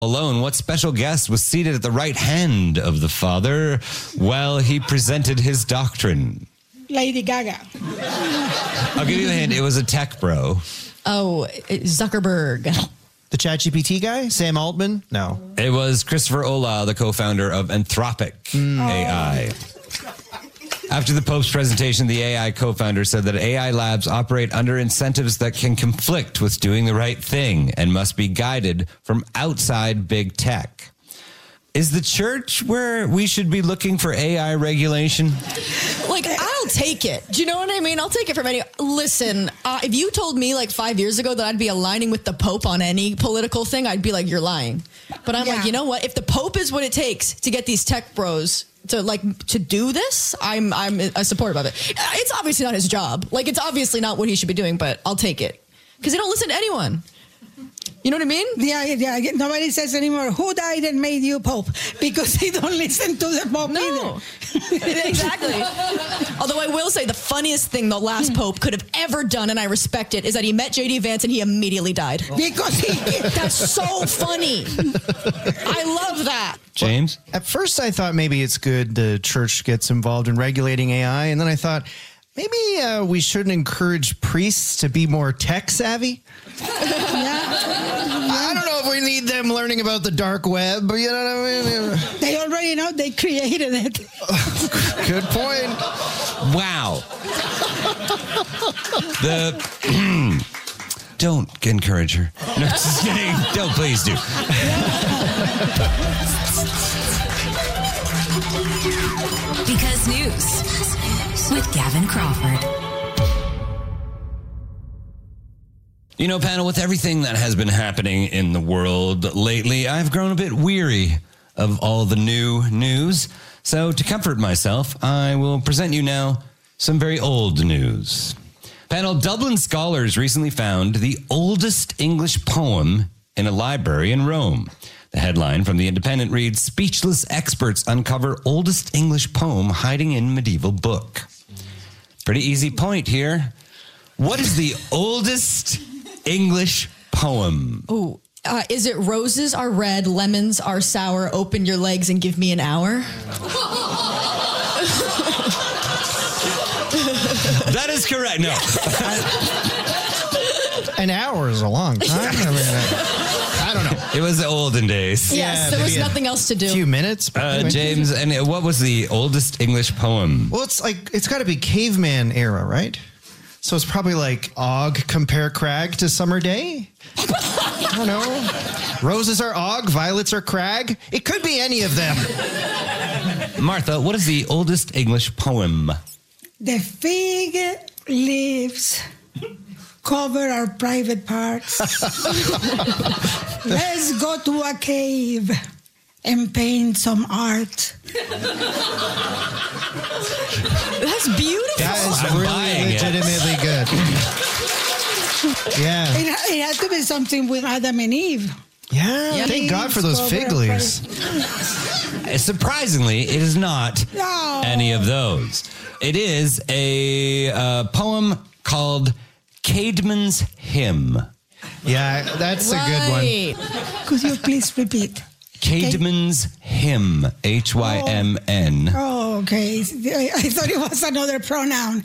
alone, what special guest was seated at the right hand of the Father while he presented his doctrine? Lady Gaga. I'll give you a hint. It was a tech bro. Oh, Zuckerberg. The ChatGPT guy? Sam Altman? No. It was Christopher Olah, the co-founder of Anthropic AI. After the Pope's presentation, the AI co-founder said that AI labs operate under incentives that can conflict with doing the right thing and must be guided from outside big tech. Is the church where we should be looking for AI regulation? Like, I'll take it. Do you know what I mean? I'll take it from any. Listen, if you told me like 5 years ago that I'd be aligning with the Pope on any political thing, I'd be like, you're lying. But I'm like, you know what? If the Pope is what it takes to get these tech bros to do this, I'm a supporter of it. It's obviously not his job. Like, it's obviously not what he should be doing, but I'll take it. Because they don't listen to anyone. You know what I mean? Yeah. Nobody says anymore, who died and made you Pope? Because they don't listen to the Pope either. Exactly. Although I will say the funniest thing the last Pope could have ever done, and I respect it, is that he met J.D. Vance and he immediately died. Because that's so funny. I love that. James? Well, at first I thought maybe it's good the church gets involved in regulating AI. And then I thought maybe we shouldn't encourage priests to be more tech savvy. I don't know if we need them learning about the dark web, but you know what I mean? They already know they created it. Good point. Wow. Don't encourage her. No, just kidding. Don't, please do. Because News with Gavin Crawford. You know, panel, with everything that has been happening in the world lately, I've grown a bit weary of all the new news. So to comfort myself, I will present you now some very old news. Panel, Dublin scholars recently found the oldest English poem in a library in Rome. The headline from The Independent reads, "Speechless experts uncover oldest English poem hiding in medieval book." Pretty easy point here. What is the oldest English poem? Oh, is it roses are red, lemons are sour, open your legs and give me an hour? That is correct. No. An hour is a long time. I don't know. It was the olden days. Yes, there was nothing else to do. A few minutes. James, and what was the oldest English poem? Well, it's got to be caveman era, right? So it's probably like Og compare crag to summer day. I don't know. Roses are Og, violets are crag. It could be any of them. Martha, what is the oldest English poem? The fig leaves cover our private parts. Let's go to a cave and paint some art. That's beautiful. That is really legitimately good. Yeah. It had to be something with Adam and Eve. Yeah. Thank God for those fig leaves. Surprisingly, it is not any of those. It is a poem called Caedmon's Hymn. Yeah, that's a good one. Could you please repeat? Caedmon's Hymn, Hymn. Oh, okay. I thought it was another pronoun.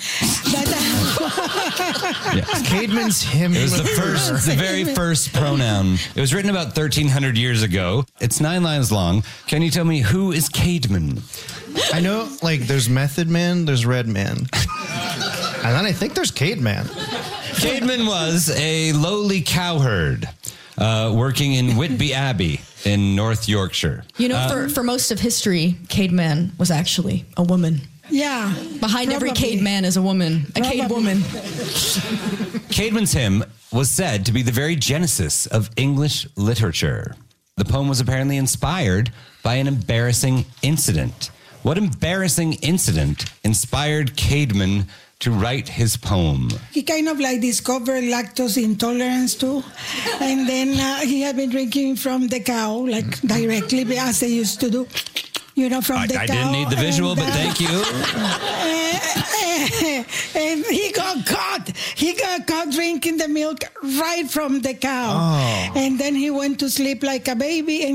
Caedmon's Hymn. It was the very first pronoun. It was written about 1,300 years ago. It's 9 lines long. Can you tell me who is Caedmon? I know, like, there's Method Man, there's Red Man. And then I think there's Caedmon. Caedmon was a lowly cowherd working in Whitby Abbey in North Yorkshire. You know, for most of history, Caedmon was actually a woman. Yeah. Behind every caveman is a woman, a cade woman. Caedmon's Hymn was said to be the very genesis of English literature. The poem was apparently inspired by an embarrassing incident. What embarrassing incident inspired Caedmon to write his poem? He kind of like discovered lactose intolerance too. And then he had been drinking from the cow, like directly, as they used to do. You know, from the cow. I didn't need the visual, but thank you. And he got caught. he got caught drinking the milk right from the cow. And then he went to sleep like a baby. And